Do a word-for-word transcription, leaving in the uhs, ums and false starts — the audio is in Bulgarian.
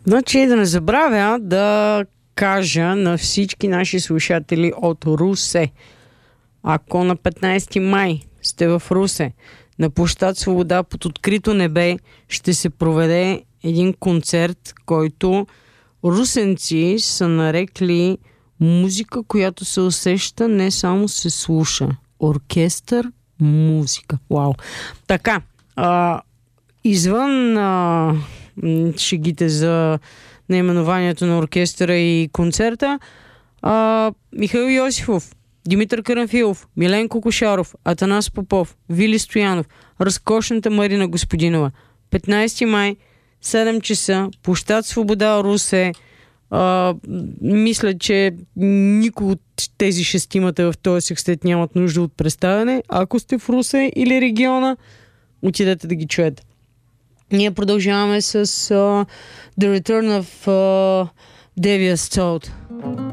Значи да не забравя да кажа на всички наши слушатели от Русе. Ако на петнайсети май сте в Русе, на площад Свобода под открито небе ще се проведе един концерт, който русенци са нарекли музика, която се усеща, не само се слуша. Оркестър, музика. Вау! Така, а, извън а, шегите за наименованието на оркестъра и концерта, а, Михаил Йосифов, Димитър Карамфилов, Миленко Кошаров, Атанас Попов, Вили Стоянов, разкошната Марина Господинова. петнайсети май, седем часа, площад Свобода, Русе. А, мисля, че никой от тези шестимата в този секстет нямат нужда от представяне. Ако сте в Русе или региона, отидете да ги чуете. Ние продължаваме с uh, The Return of uh, Devious Thought.